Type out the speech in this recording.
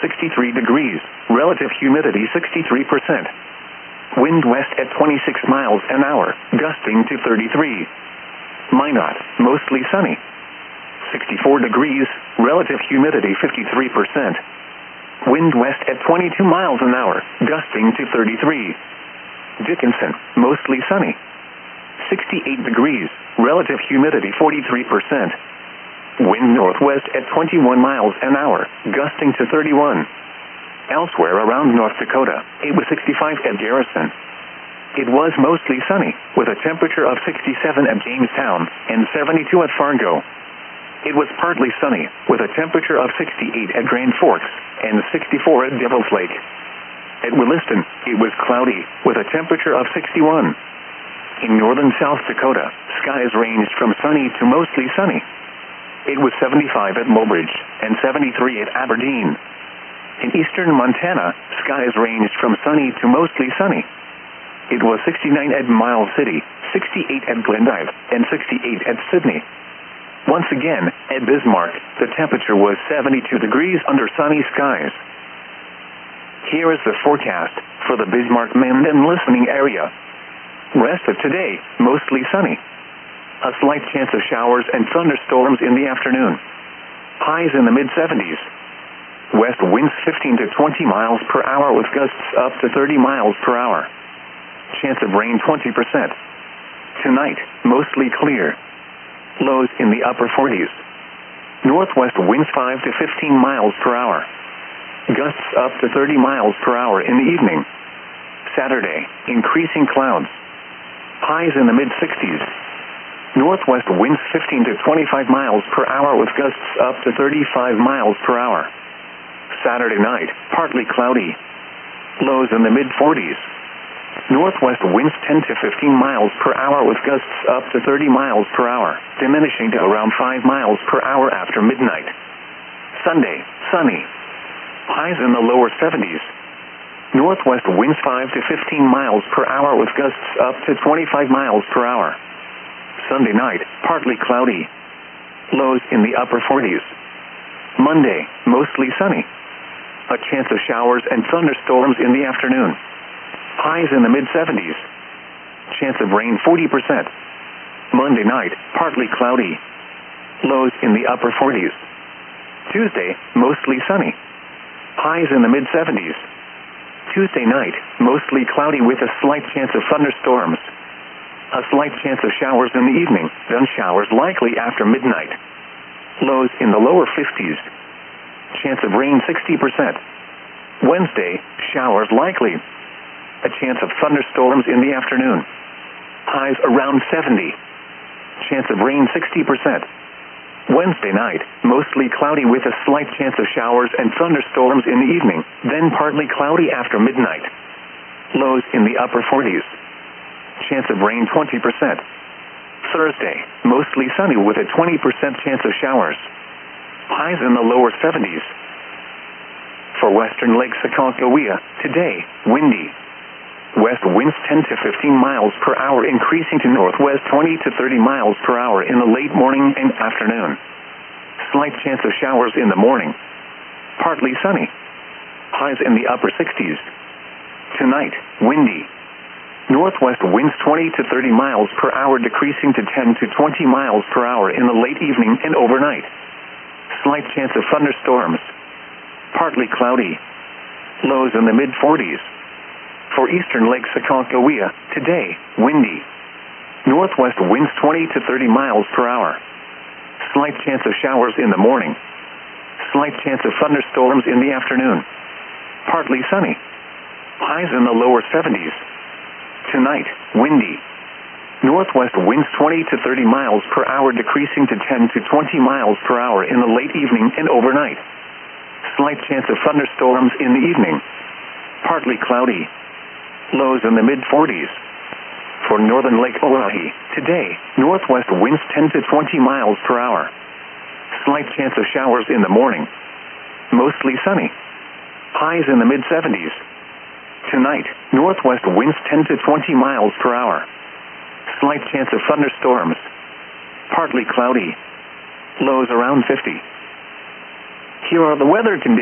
63 degrees, relative humidity 63%. Wind west at 26 miles an hour, gusting to 33. Minot, mostly sunny. 64 degrees, relative humidity 53%. Wind west at 22 miles an hour, gusting to 33. Dickinson, mostly sunny. 68 degrees, relative humidity 43%. Wind northwest at 21 miles an hour, gusting to 31. Elsewhere around North Dakota, it was 65 at Garrison. It was mostly sunny, with a temperature of 67 at Jamestown and 72 at Fargo. It was partly sunny, with a temperature of 68 at Grand Forks and 64 at Devil's Lake. At Williston, it was cloudy, with a temperature of 61. In northern South Dakota, skies ranged from sunny to mostly sunny. It was 75 at Mobridge and 73 at Aberdeen. In eastern Montana, skies ranged from sunny to mostly sunny. It was 69 at Miles City, 68 at Glendive, and 68 at Sydney. Once again, at Bismarck, the temperature was 72 degrees under sunny skies. Here is the forecast for the Bismarck-Menden listening area. Rest of today, mostly sunny. A slight chance of showers and thunderstorms in the afternoon. Highs in the mid-70s. West winds 15 to 20 miles per hour with gusts up to 30 miles per hour. Chance of rain 20%. Tonight, mostly clear. Lows in the upper 40s. Northwest winds 5 to 15 miles per hour. Gusts up to 30 miles per hour in the evening. Saturday, increasing clouds. Highs in the mid-60s. Northwest winds 15 to 25 miles per hour with gusts up to 35 miles per hour. Saturday night, partly cloudy. Lows in the mid-40s. Northwest winds 10 to 15 miles per hour with gusts up to 30 miles per hour, diminishing to around 5 miles per hour after midnight. Sunday, sunny. Highs in the lower 70s. Northwest winds 5 to 15 miles per hour with gusts up to 25 miles per hour. Sunday night, partly cloudy. Lows in the upper 40s. Monday, mostly sunny. A chance of showers and thunderstorms in the afternoon. Highs in the mid-70s. Chance of rain 40%. Monday night, partly cloudy. Lows in the upper 40s. Tuesday, mostly sunny. Highs in the mid-70s. Tuesday night, mostly cloudy with a slight chance of thunderstorms. A slight chance of showers in the evening, then showers likely after midnight. Lows in the lower 50s. Chance of rain 60%. Wednesday, showers likely. A chance of thunderstorms in the afternoon. Highs around 70. Chance of rain 60%. Wednesday night, mostly cloudy with a slight chance of showers and thunderstorms in the evening, then partly cloudy after midnight. Lows in the upper 40s. Chance of rain 20%. Thursday, mostly sunny with a 20% chance of showers. Highs in the lower 70s. For western Lake Aconcagua, today, windy. West winds 10 to 15 miles per hour increasing to northwest 20 to 30 miles per hour in the late morning and afternoon. Slight chance of showers in the morning. Partly sunny. Highs in the upper 60s. Tonight, windy. Northwest winds 20 to 30 miles per hour decreasing to 10 to 20 miles per hour in the late evening and overnight. Slight chance of thunderstorms. Partly cloudy. Lows in the mid-40s. For eastern Lake Aconcagua, today, windy. Northwest winds 20 to 30 miles per hour. Slight chance of showers in the morning. Slight chance of thunderstorms in the afternoon. Partly sunny. Highs in the lower 70s. Tonight, windy. Northwest winds 20 to 30 miles per hour decreasing to 10 to 20 miles per hour in the late evening and overnight. Slight chance of thunderstorms in the evening. Partly cloudy. Lows in the mid-40s. For northern Lake Oahe, today, northwest winds 10 to 20 miles per hour. Slight chance of showers in the morning. Mostly sunny. Highs in the mid-70s. Tonight, northwest winds 10 to 20 miles per hour. Slight chance of thunderstorms. Partly cloudy. Lows around 50. Here are the weather conditions.